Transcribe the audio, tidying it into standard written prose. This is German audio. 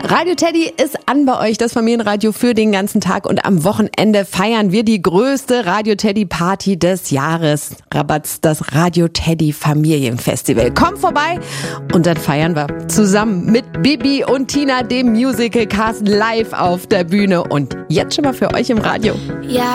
Radio Teddy ist an bei euch, das Familienradio für den ganzen Tag. Und am Wochenende feiern wir die größte Radio Teddy Party des Jahres. Rabatz, das Radio Teddy Familienfestival. Kommt vorbei und dann feiern wir zusammen mit Bibi und Tina, dem Musical-Cast, live auf der Bühne. Und jetzt schon mal für euch im Radio. Ja.